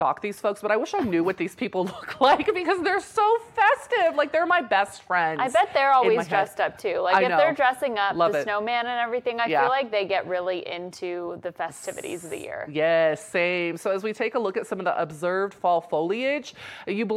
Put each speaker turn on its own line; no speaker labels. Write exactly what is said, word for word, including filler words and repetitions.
stalk these folks, but I wish I knew what these people look like because they're so festive. Like, they're my best friends.
I bet they're always dressed up too. Like,
I
if
know.
they're dressing up,
Love
the
it.
snowman and everything, I
Yeah.
feel like they get really into the festivities of the year.
Yes, same. So as we take a look at some of the observed fall foliage, you